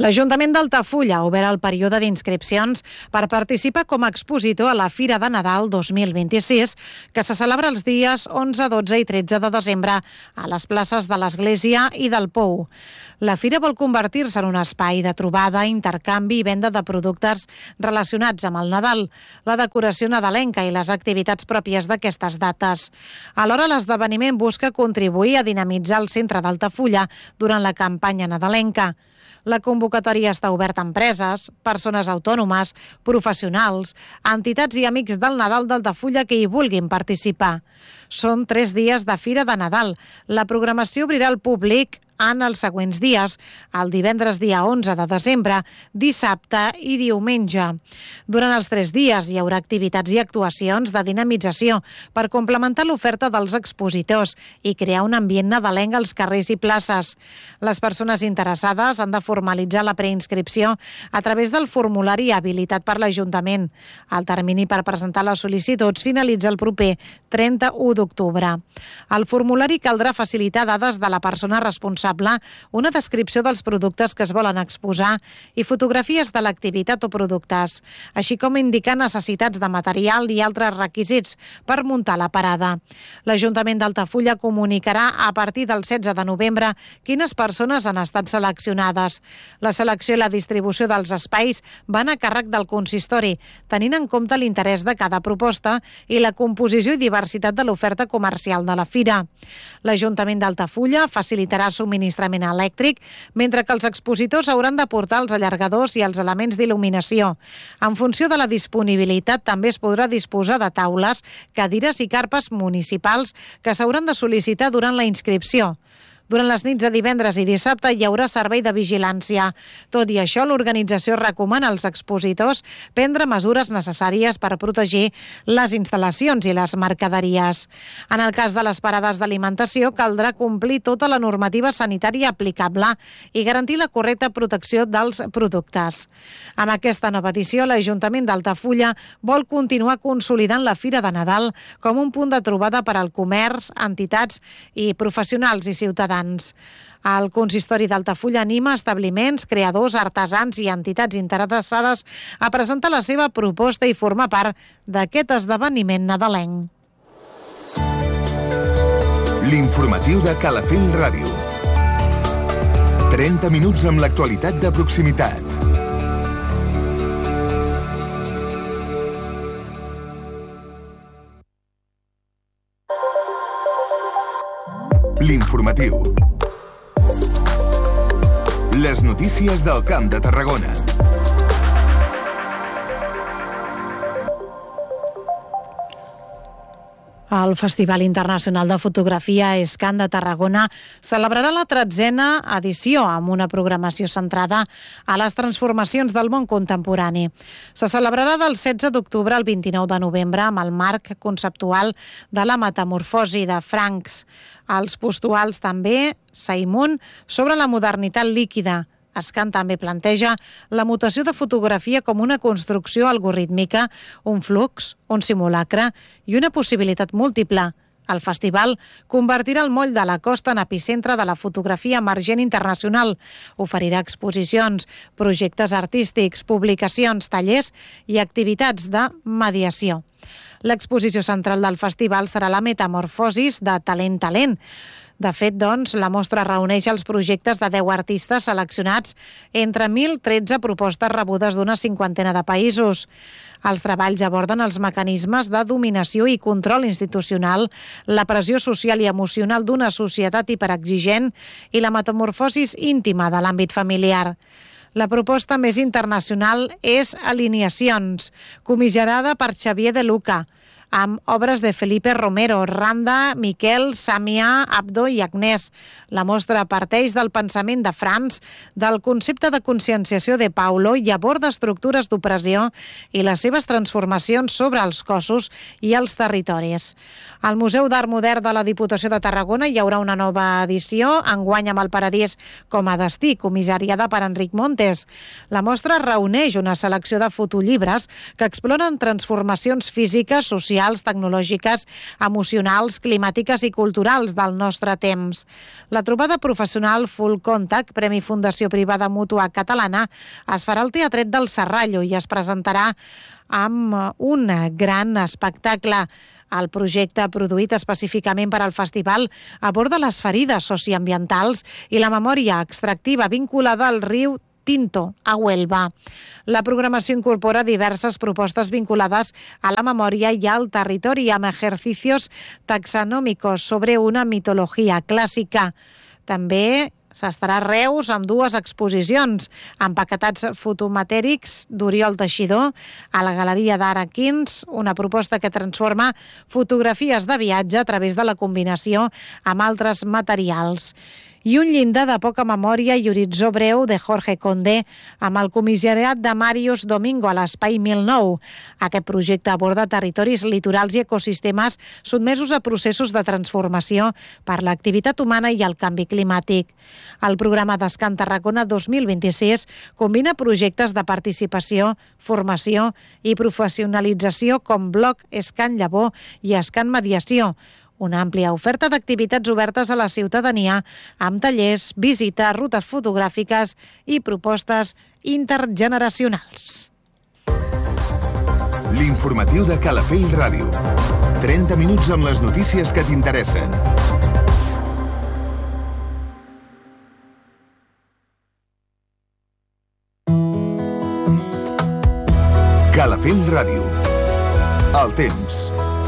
L'Ajuntament d'Altafulla ha obert el període d'inscripcions per participar com a expositor a la Fira de Nadal 2026, que se celebra els dies 11, 12 i 13 de desembre a les places de l'Església i del Pou. La fira vol convertir-se en un espai de trobada, intercanvi i venda de productes relacionats amb el Nadal, la decoració nadalenca i les activitats pròpies d'aquestes dates. Alhora, l'esdeveniment busca contribuir a dinamitzar el centre d'Altafulla durant la campanya nadalenca. La convocatòria està oberta a empreses, persones autònomes, professionals, entitats i amics del Nadal d'Altafulla que hi vulguin participar. Són 3 dies de Fira de Nadal. La programació obrirà al públic en els següents dies, el divendres dia 11 de desembre, dissabte i diumenge. Durant els 3 dies hi haurà activitats i actuacions de dinamització per complementar l'oferta dels expositors i crear un ambient nadalenc als carrers i places. Les persones interessades han de formalitzar la preinscripció a través del formulari habilitat per l'Ajuntament. El termini per presentar les sol·licituds finalitza el proper 31 d'octubre. Al formulari caldrà facilitar dades de la persona responsable, una descripció dels productes que es volen exposar i fotografies de l'activitat o productes, així com indicar necessitats de material i altres requisits per muntar la parada. L'Ajuntament d'Altafulla comunicarà a partir del 16 de novembre quines persones han estat seleccionades. La selecció i la distribució dels espais van a càrrec del consistori, tenint en compte l'interès de cada proposta i la composició i diversitat de l'oferta comercial de la fira. L'Ajuntament d'Altafulla facilitarà subministrament elèctric, mentre que els expositors hauran de portar els allargadors i els elements d'il·luminació. En funció de la disponibilitat, també es podrà disposar de taules, cadires i carpes municipals que s'hauran de sol·licitar durant la inscripció. Durant les nits de divendres i dissabte hi haurà servei de vigilància. Tot i això, l'organització recomana als expositors prendre mesures necessàries per protegir les instal·lacions i les mercaderies. En el cas de les parades d'alimentació, caldrà complir tota la normativa sanitària aplicable i garantir la correcta protecció dels productes. Amb aquesta nova edició, l'Ajuntament d'Altafulla vol continuar consolidant la Fira de Nadal com un punt de trobada per al comerç, entitats i professionals i ciutadans. El consistori d'Altafulla anima establiments, creadors, artesans i entitats interessades a presentar la seva proposta i formar part d'aquest esdeveniment nadalenc. L'informatiu de Calafell Ràdio. 30 minuts amb l'actualitat de proximitat. L'informatiu. Les notícies del Camp de Tarragona. El Festival Internacional de Fotografia ESCAN de Tarragona celebrarà la 13a edició amb una programació centrada a les transformacions del món contemporani. Se celebrarà del 16 d'octubre al 29 de novembre amb el marc conceptual de la metamorfosi de Franks. Els postuals també, Saimun, sobre la modernitat líquida. ESCAN també planteja la mutació de fotografia com una construcció algorítmica, un flux, un simulacre i una possibilitat múltiple. El festival convertirà el moll de la costa en epicentre de la fotografia emergent internacional. Oferirà exposicions, projectes artístics, publicacions, tallers i activitats de mediació. L'exposició central del festival serà la metamorfosis de Talent. De fet, la mostra reuneix els projectes de 10 artistes seleccionats entre 1.013 propostes rebudes d'una 50ena de països. Els treballs aborden els mecanismes de dominació i control institucional, la pressió social i emocional d'una societat hiperexigent i la metamorfosis íntima de l'àmbit familiar. La proposta més internacional és Alineacions, comissionada per Xavier De Luca, amb obres de Felipe Romero, Randa, Miquel, Sàmia, Abdo i Agnès. La mostra parteix del pensament de Franz, del concepte de conscienciació de Paulo i aborda estructures d'opressió i les seves transformacions sobre els cossos i els territoris. Al Museu d'Art Modern de la Diputació de Tarragona hi haurà una nova edició, enguany amb el Paradís com a destí, comissariada per Enric Montes. La mostra reuneix una selecció de fotollibres que exploren transformacions físiques, socials socials, tecnològiques, emocionals, climàtiques i culturals del nostre temps. La trobada professional Full Contact, Premi Fundació Privada Mútua Catalana, es farà al Teatret del Serrallo i es presentarà amb un gran espectacle. El projecte, produït específicament per al festival, aborda les ferides socioambientals i la memòria extractiva vinculada al riu Tinto, a Huelva. La programació incorpora diverses propostes vinculades a la memòria i al territori amb ejercicios taxonòmicos sobre una mitologia clàssica. També s'estarà a Reus amb dues exposicions, empaquetats fotomatèrics d'Oriol Teixidor a la Galeria d'Art Aquins, una proposta que transforma fotografies de viatge a través de la combinació amb altres materials. I un llindar de poca memòria i horitzó breu de Jorge Condé amb el comissariat de Màrius Domingo a l'Espai 1009. Aquest projecte aborda territoris litorals i ecosistemes sotmesos a processos de transformació per l'activitat humana i el canvi climàtic. El programa d'Escan Tarragona 2026 combina projectes de participació, formació i professionalització com Bloc Escan Llavor i Escan Mediació, una àmplia oferta d'activitats obertes a la ciutadania amb tallers, visites, rutes fotogràfiques i propostes intergeneracionals. L'informatiu de Calafell Ràdio. 30 minuts amb les notícies que t'interessen. Calafell Ràdio. El temps.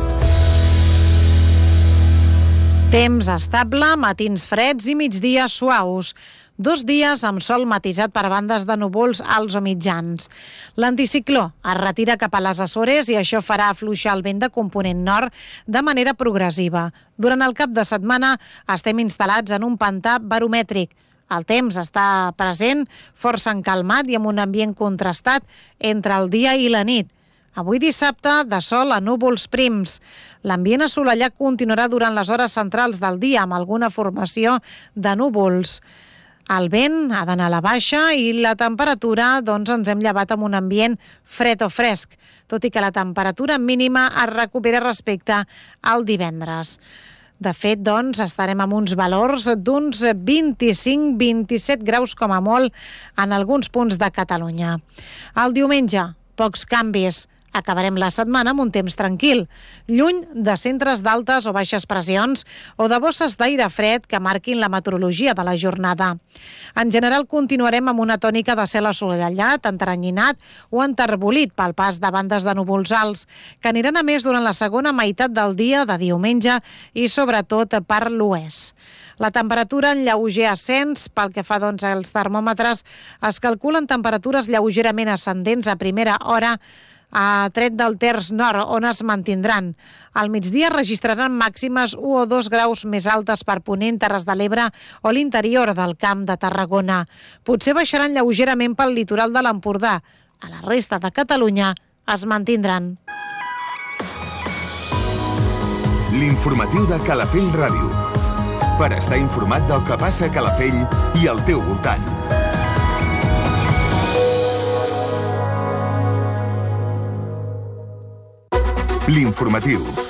Temps estable, matins freds i migdies suaus. 2 dies amb sol matisat per bandes de núvols alts o mitjans. L'anticicló es retira cap a les Açores i això farà afluixar el vent de component nord de manera progressiva. Durant el cap de setmana estem instal·lats en un pantà baromètric. El temps està present, força encalmat i amb un ambient contrastat entre el dia i la nit. Avui dissabte, de sol a núvols prims. L'ambient assolellat continuarà durant les hores centrals del dia amb alguna formació de núvols. El vent ha d'anar a la baixa i la temperatura, ens hem llevat amb un ambient fred o fresc, tot i que la temperatura mínima es recupera respecte al divendres. De fet, estarem amb uns valors d'uns 25-27 graus com a molt en alguns punts de Catalunya. El diumenge, pocs canvis. Acabarem la setmana amb un temps tranquil, lluny de centres d'altes o baixes pressions o de bosses d'aire fred que marquin la meteorologia de la jornada. En general, continuarem amb una tònica de cel assolellat, enteranyinat o enterbolit pel pas de bandes de núvols alts, que aniran a més durant la segona meitat del dia de diumenge i sobretot per l'oest. La temperatura en lleuger ascens, pel que fa als termòmetres, es calculen temperatures lleugerament ascendents a primera hora, a tret del terç nord, on es mantindran. Al migdia registraran màximes 1 o 2 graus més altes per Ponent, Terres de l'Ebre o l'interior del Camp de Tarragona. Potser baixaran lleugerament pel litoral de l'Empordà. A la resta de Catalunya es mantindran. L'informatiu de Calafell Ràdio. Per estar informat del que passa a Calafell i al teu voltant. L'informatiu.